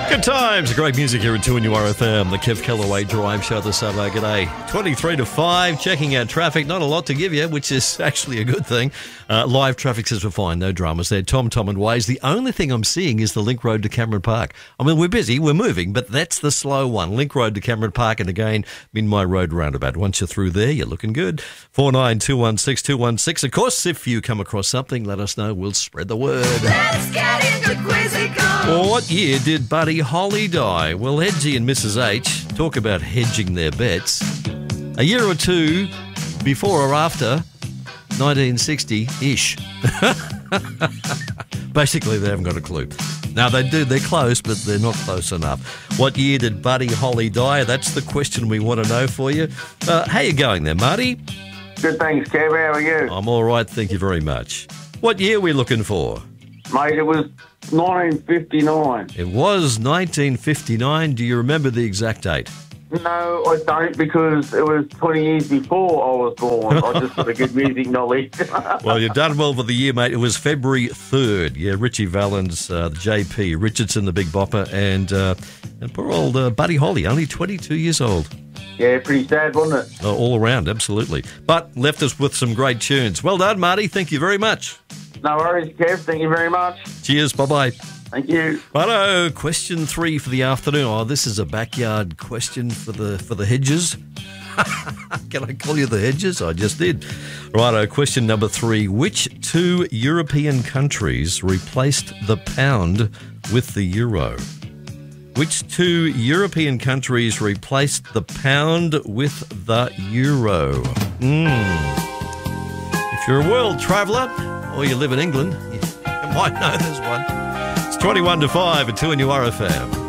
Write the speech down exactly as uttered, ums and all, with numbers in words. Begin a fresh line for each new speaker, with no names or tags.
Good times, great music here at two N U R F M, the Kev Callaway Drive Show this Saturday. G'day. twenty-three to five, checking out traffic. Not a lot to give you, which is actually a good thing. Uh, live traffic says we're fine, no dramas there. Tom, Tom and Waze. The only thing I'm seeing is the Link Road to Cameron Park. I mean, we're busy, we're moving, but that's the slow one. Link Road to Cameron Park, and again, Minmay Road roundabout. Once you're through there, you're looking good. four nine two one six two one six. Of course, if you come across something, let us know. We'll spread the word.
Let's get into Quizzical.
What year did Buddy Holly die? Well, Hedgie and Missus H talk about hedging their bets. A year or two before or after nineteen sixty-ish. Basically, they haven't got a clue. Now, they do. They're close, but they're not close enough. What year did Buddy Holly die? That's the question we want to know for you. Uh, how you going there, Marty?
Good, thanks, Kev. How are you?
I'm all right, thank you very much. What year are we looking for?
Mate, it was nineteen fifty-nine.
It was nineteen fifty-nine. Do you remember the exact date?
No, I don't, because it was twenty years before I was born. I just got a good music knowledge.
Well, you've done well for the year, mate. It was February third. Yeah, Richie Valens, uh, J P Richardson, the Big Bopper, and, uh, and poor old uh, Buddy Holly, only twenty-two years old.
Yeah, pretty sad, wasn't it?
Uh, all around, absolutely. But left us with some great tunes. Well done, Marty. Thank you very much.
No worries, Kev. Thank you very much.
Cheers. Bye-bye.
Thank you.
Righto, question three for the afternoon. Oh, this is a backyard question for the for the hedges. Can I call you the hedges? I just did. Righto, question number three. Which two European countries replaced the pound with the euro? Which two European countries replaced the pound with the euro? Mm. If you're a world traveller or you live in England, you might know this one. It's twenty-one to five at two N U R F M.